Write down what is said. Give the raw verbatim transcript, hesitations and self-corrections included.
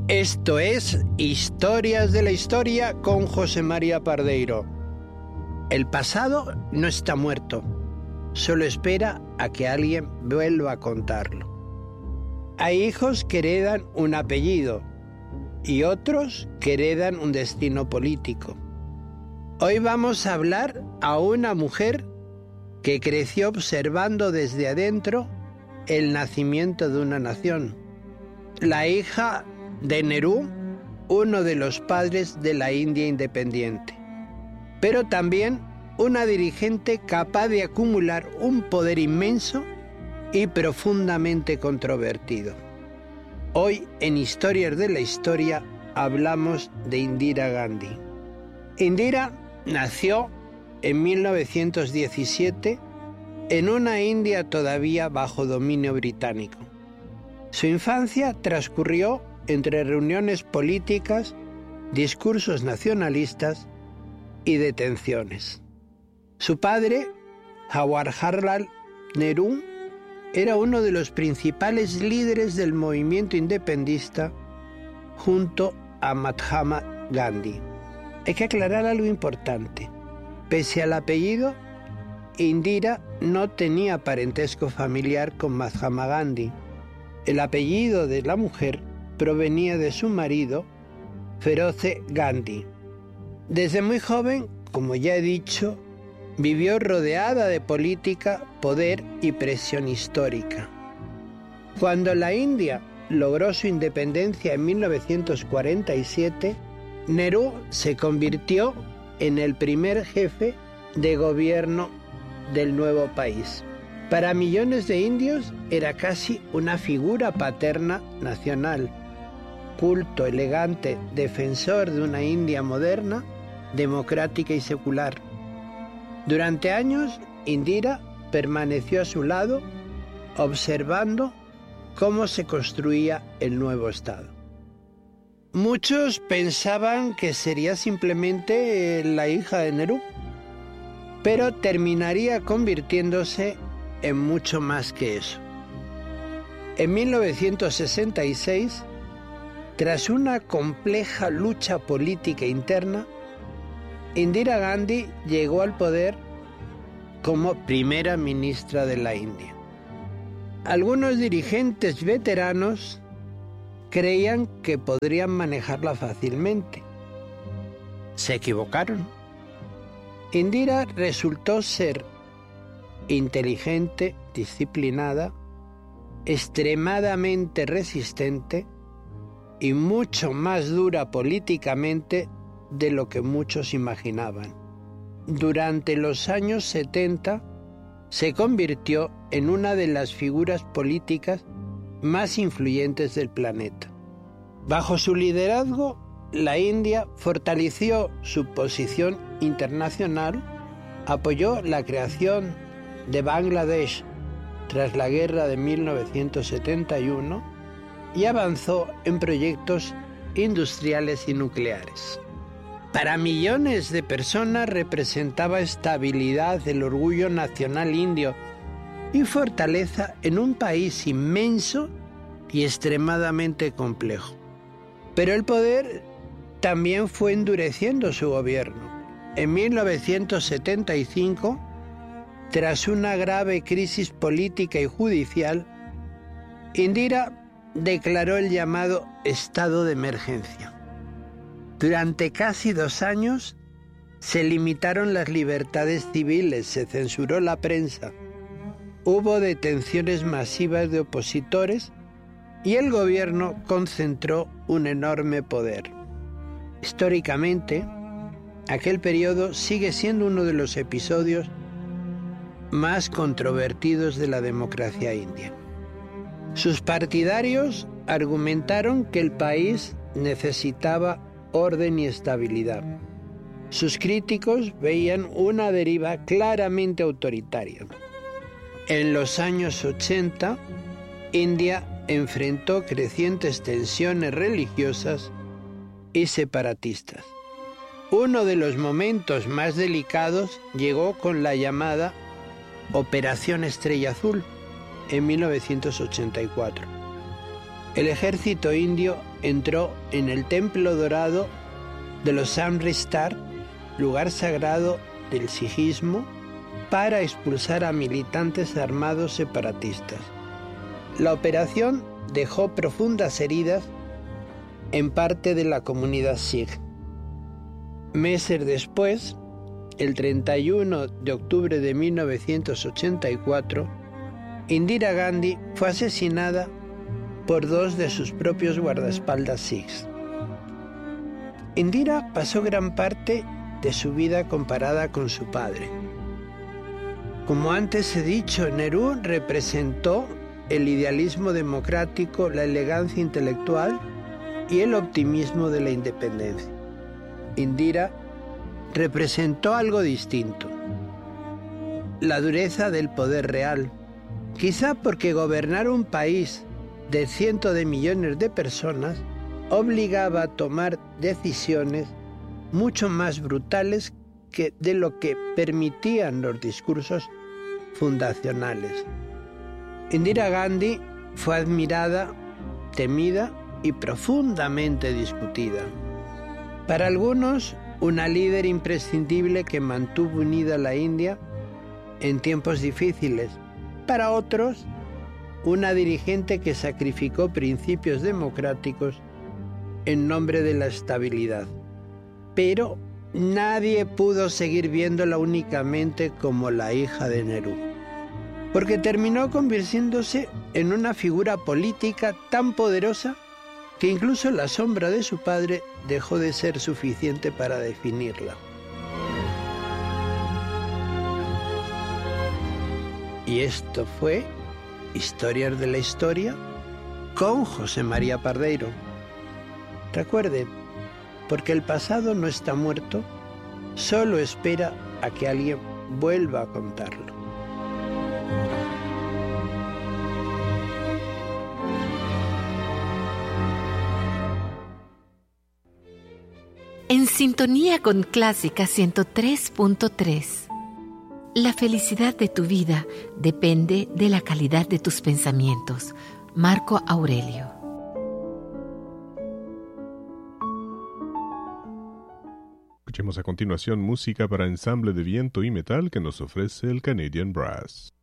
Esto es Historias de la Historia con José María Pardeiro. El pasado no está muerto, solo espera a que alguien vuelva a contarlo. Hay hijos que heredan un apellido y otros que heredan un destino político. Hoy vamos a hablar a una mujer que creció observando desde adentro el nacimiento de una nación. La hija de Nehru, uno de los padres de la India independiente, pero también una dirigente capaz de acumular un poder inmenso y profundamente controvertido. Hoy en Historias de la Historia hablamos de Indira Gandhi. Indira nació en mil novecientos diecisiete en una India todavía bajo dominio británico. Su infancia transcurrió entre reuniones políticas, discursos nacionalistas y detenciones. Su padre, Jawaharlal Nehru, era uno de los principales líderes del movimiento independentista junto a Mahatma Gandhi. Hay que aclarar algo importante. Pese al apellido, Indira no tenía parentesco familiar con Mahatma Gandhi. El apellido de la mujer provenía de su marido, Feroze Gandhi. Desde muy joven, como ya he dicho, vivió rodeada de política, poder y presión histórica. Cuando la India logró su independencia en mil novecientos cuarenta y siete, Nehru se convirtió en el primer jefe de gobierno del nuevo país. Para millones de indios era casi una figura paterna nacional. Culto, elegante, defensor de una India moderna, democrática y secular. Durante años, Indira permaneció a su lado, observando cómo se construía el nuevo Estado. Muchos pensaban que sería simplemente la hija de Nehru, pero terminaría convirtiéndose en mucho más que eso. En mil novecientos sesenta y seis, tras una compleja lucha política interna, Indira Gandhi llegó al poder como primera ministra de la India. Algunos dirigentes veteranos creían que podrían manejarla fácilmente. Se equivocaron. Indira resultó ser inteligente, disciplinada, extremadamente resistente y mucho más dura políticamente de lo que muchos imaginaban. Durante los años setenta se convirtió en una de las figuras políticas más influyentes del planeta. Bajo su liderazgo, la India fortaleció su posición internacional, apoyó la creación de Bangladesh tras la guerra de mil novecientos setenta y uno y avanzó en proyectos industriales y nucleares. Para millones de personas representaba estabilidad, el orgullo nacional indio y fortaleza en un país inmenso y extremadamente complejo. Pero el poder también fue endureciendo su gobierno. En mil novecientos setenta y cinco, tras una grave crisis política y judicial, Indira declaró el llamado estado de emergencia. Durante casi dos años se limitaron las libertades civiles, se censuró la prensa, hubo detenciones masivas de opositores y el gobierno concentró un enorme poder. Históricamente, aquel periodo sigue siendo uno de los episodios más controvertidos de la democracia india. Sus partidarios argumentaron que el país necesitaba orden y estabilidad. Sus críticos veían una deriva claramente autoritaria. En los años ochenta, India enfrentó crecientes tensiones religiosas y separatistas. Uno de los momentos más delicados llegó con la llamada Operación Estrella Azul en mil novecientos ochenta y cuatro. el ejército indio entró en el templo dorado de los Amritsar, lugar sagrado del sijismo, para expulsar a militantes armados separatistas. La operación dejó profundas heridas en parte de la comunidad sikh. Meses después, el treinta y uno de octubre de mil novecientos ochenta y cuatro, Indira Gandhi fue asesinada por dos de sus propios guardaespaldas sikhs. Indira pasó gran parte de su vida comparada con su padre. Como antes he dicho, Nehru representó el idealismo democrático, la elegancia intelectual y el optimismo de la independencia. Indira representó algo distinto: la dureza del poder real, quizá porque gobernar un país de cientos de millones de personas obligaba a tomar decisiones mucho más brutales que de lo que permitían los discursos fundacionales. Indira Gandhi fue admirada, temida y profundamente discutida. Para algunos, una líder imprescindible que mantuvo unida a la India en tiempos difíciles. Para otros, una dirigente que sacrificó principios democráticos en nombre de la estabilidad. Pero nadie pudo seguir viéndola únicamente como la hija de Nehru, porque terminó convirtiéndose en una figura política tan poderosa que incluso la sombra de su padre dejó de ser suficiente para definirla. Y esto fue Historias de la Historia con José María Pardeiro. Recuerden, porque el pasado no está muerto, solo espera a que alguien vuelva a contarlo. En sintonía con Clásica ciento tres punto tres. La felicidad de tu vida depende de la calidad de tus pensamientos. Marco Aurelio. Escuchemos a continuación música para ensamble de viento y metal que nos ofrece el Canadian Brass.